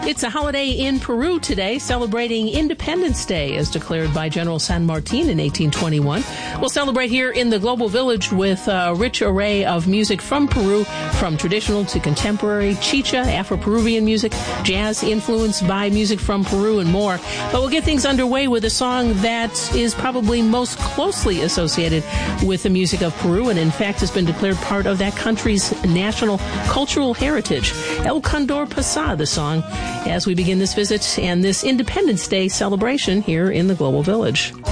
It's a holiday in Peru today, celebrating Independence Day as declared by General San Martin in 1821. We'll celebrate here in the Global Village with a rich array of music from Peru, from traditional to contemporary, chicha, Afro-Peruvian music, jazz influenced by music from Peru, and more. But we'll get things underway with a song that is probably most closely associated with the music of Peru, and in fact has been declared part of that country's national cultural heritage. El Condor Pasa, the song, as we begin this visit and this Independence Day celebration here in the Global Village.